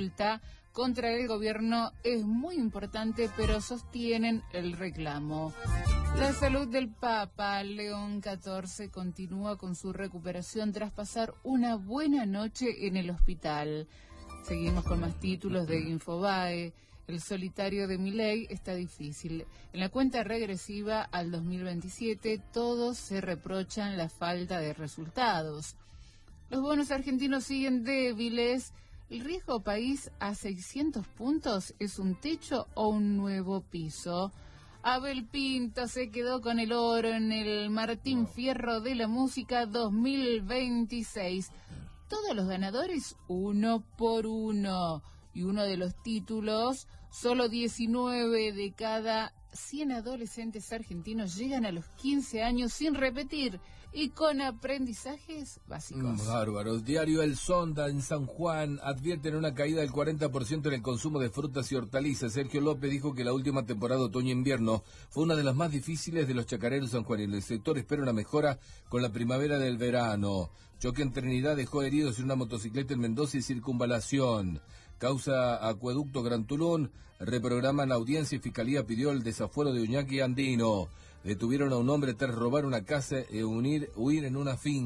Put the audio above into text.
multa contra el gobierno es muy importante, pero sostienen el reclamo. La salud del Papa León XIV continúa con su recuperación tras pasar una buena noche en el hospital. Seguimos con más títulos de Infobae. El solitario de Milei está difícil. En la cuenta regresiva al 2027, todos se reprochan la falta de resultados. Los bonos argentinos siguen débiles. ¿El riesgo país a 600 puntos es un techo o un nuevo piso? Abel Pinto se quedó con el oro en el Martín Fierro de la Música 2026. Todos los ganadores uno por uno. Y uno de los títulos, solo 19 de cada 100 adolescentes argentinos llegan a los 15 años sin repetir y con aprendizajes básicos. Bárbaro. Diario El Sonda en San Juan advierten una caída del 40% en el consumo de frutas y hortalizas. Sergio López dijo que la última temporada otoño-invierno fue una de las más difíciles de los chacareros sanjuaninos. El sector espera una mejora con la primavera del verano. Choque en Trinidad dejó heridos en una motocicleta en Mendoza y Circunvalación. Causa Acueducto Gran Tulún, reprograman audiencia y Fiscalía pidió el desafuero de Uñaki Andino. Detuvieron a un hombre tras robar una casa y huir en una finca.